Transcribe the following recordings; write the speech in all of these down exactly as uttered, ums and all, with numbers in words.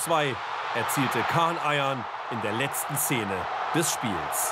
zwei erzielte Kaan Ayhan in der letzten Szene des Spiels.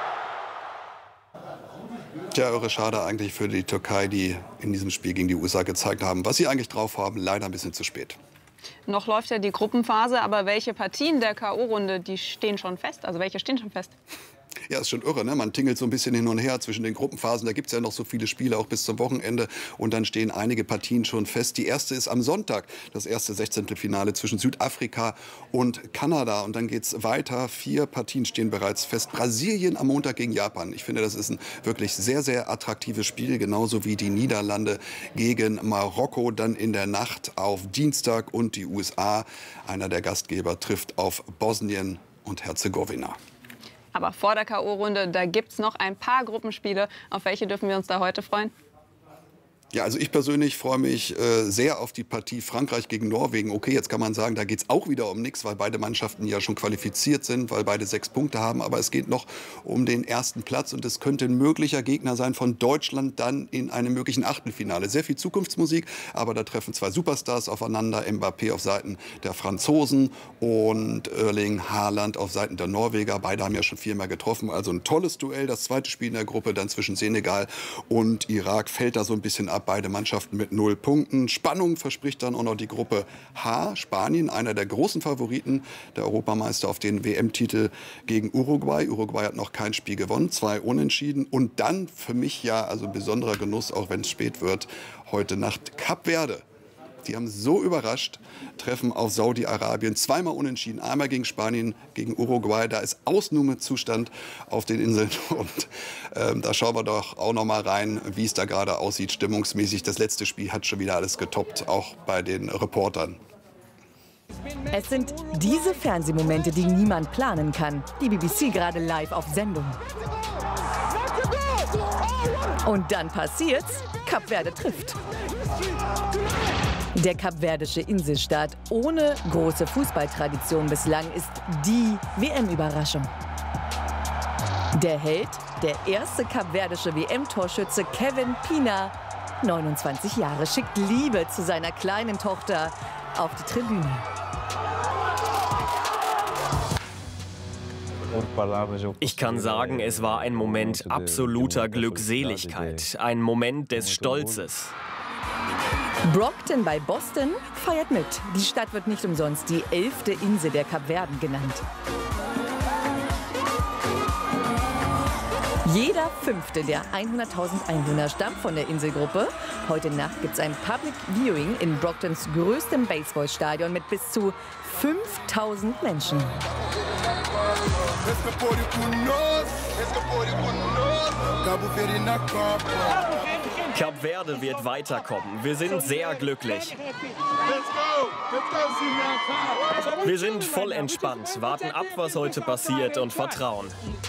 Tja, irre schade eigentlich für die Türkei, die in diesem Spiel gegen die U S A gezeigt haben, was sie eigentlich drauf haben. Leider ein bisschen zu spät. Noch läuft ja die Gruppenphase, aber welche Partien der K O-Runde, die stehen schon fest? Also welche stehen schon fest? Ja, ist schon irre, ne? Man tingelt so ein bisschen hin und her zwischen den Gruppenphasen. Da gibt es ja noch so viele Spiele, auch bis zum Wochenende. Und dann stehen einige Partien schon fest. Die erste ist am Sonntag, das erste Sechzehntelfinale zwischen Südafrika und Kanada. Und dann geht es weiter. Vier Partien stehen bereits fest. Brasilien am Montag gegen Japan. Ich finde, das ist ein wirklich sehr, sehr attraktives Spiel. Genauso wie die Niederlande gegen Marokko. Dann in der Nacht auf Dienstag. Und die U S A, einer der Gastgeber, trifft auf Bosnien und Herzegowina. Aber vor der K O-Runde, da gibt es noch ein paar Gruppenspiele. Auf welche dürfen wir uns da heute freuen? Ja, also ich persönlich freue mich äh, sehr auf die Partie Frankreich gegen Norwegen. Okay, jetzt kann man sagen, da geht es auch wieder um nichts, weil beide Mannschaften ja schon qualifiziert sind, weil beide sechs Punkte haben. Aber es geht noch um den ersten Platz und es könnte ein möglicher Gegner sein von Deutschland dann in einem möglichen Achtelfinale. Sehr viel Zukunftsmusik, aber da treffen zwei Superstars aufeinander. Mbappé auf Seiten der Franzosen und Erling Haaland auf Seiten der Norweger. Beide haben ja schon viermal getroffen. Also ein tolles Duell. Das zweite Spiel in der Gruppe dann zwischen Senegal und Irak fällt da so ein bisschen ab. Beide Mannschaften mit null Punkten. Spannung verspricht dann auch noch die Gruppe H. Spanien, einer der großen Favoriten, der Europameister auf den W M-Titel gegen Uruguay. Uruguay hat noch kein Spiel gewonnen, zwei Unentschieden. Und dann für mich ja also besonderer Genuss, auch wenn es spät wird, heute Nacht Kap Verde. Die haben so überrascht, treffen auf Saudi-Arabien. Zweimal unentschieden, einmal gegen Spanien, gegen Uruguay. Da ist Ausnahmezustand auf den Inseln. Und ähm, da schauen wir doch auch noch mal rein, wie es da gerade aussieht, stimmungsmäßig. Das letzte Spiel hat schon wieder alles getoppt, auch bei den Reportern. Es sind diese Fernsehmomente, die niemand planen kann. Die B B C gerade live auf Sendung. Und dann passiert's, Kap Verde trifft. Der kapverdische Inselstaat ohne große Fußballtradition bislang ist die W M-Überraschung. Der Held, der erste kapverdische W M-Torschütze Kevin Pina, neunundzwanzig Jahre, schickt Liebe zu seiner kleinen Tochter auf die Tribüne. Ich kann sagen, es war ein Moment absoluter Glückseligkeit, ein Moment des Stolzes. Brockton bei Boston feiert mit. Die Stadt wird nicht umsonst die elfte Insel der Kapverden genannt. Jeder fünfte der hunderttausend Einwohner stammt von der Inselgruppe. Heute Nacht gibt es ein Public Viewing in Brocktons größtem Baseballstadion mit bis zu fünftausend Menschen. Kap Verde wird weiterkommen. Wir sind sehr glücklich. Wir sind voll entspannt, warten ab, was heute passiert und vertrauen.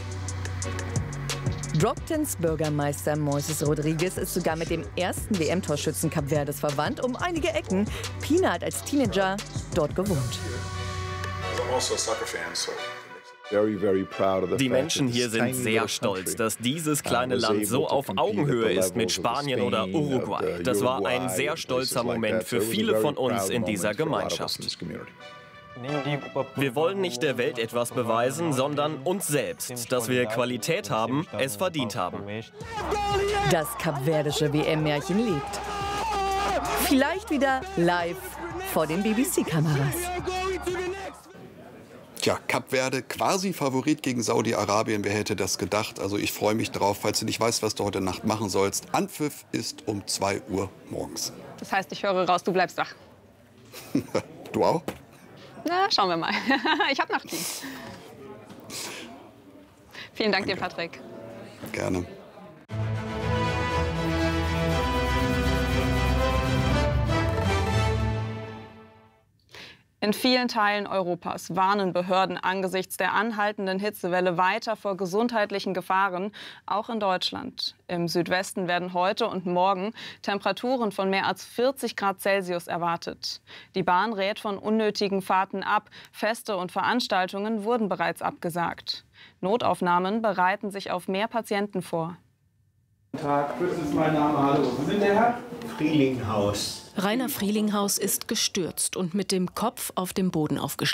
Brocktons Bürgermeister Moises Rodriguez ist sogar mit dem ersten W M-Torschützen Kap Verdes verwandt, um einige Ecken. Pina hat als Teenager dort gewohnt. Die Menschen hier sind sehr stolz, dass dieses kleine Land so auf Augenhöhe ist mit Spanien oder Uruguay. Das war ein sehr stolzer Moment für viele von uns in dieser Gemeinschaft. Wir wollen nicht der Welt etwas beweisen, sondern uns selbst, dass wir Qualität haben, es verdient haben. Das kapverdische W M-Märchen lebt. Vielleicht wieder live vor den B B C-Kameras. Tja, Kap Verde quasi Favorit gegen Saudi-Arabien. Wer hätte das gedacht? Also ich freue mich drauf, falls du nicht weißt, was du heute Nacht machen sollst. Anpfiff ist um zwei Uhr morgens. Das heißt, ich höre raus, du bleibst wach. Du auch? Na, schauen wir mal. Ich habe Nachtdienst. Vielen Dank dir, Patrick. Gerne. In vielen Teilen Europas warnen Behörden angesichts der anhaltenden Hitzewelle weiter vor gesundheitlichen Gefahren, auch in Deutschland. Im Südwesten werden heute und morgen Temperaturen von mehr als vierzig Grad Celsius erwartet. Die Bahn rät von unnötigen Fahrten ab. Feste und Veranstaltungen wurden bereits abgesagt. Notaufnahmen bereiten sich auf mehr Patienten vor. Guten Tag, das ist mein Name. Hallo, Sie sind der Herr? Frielinghaus. Rainer Frielinghaus ist gestürzt und mit dem Kopf auf dem Boden aufgeschlagen.